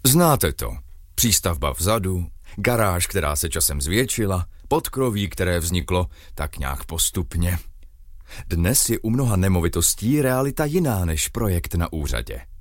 Znáte to. Přístavba vzadu, garáž, která se časem zvětšila, podkroví, které vzniklo tak nějak postupně. Dnes je u mnoha nemovitostí realita jiná než projekt na úřadě.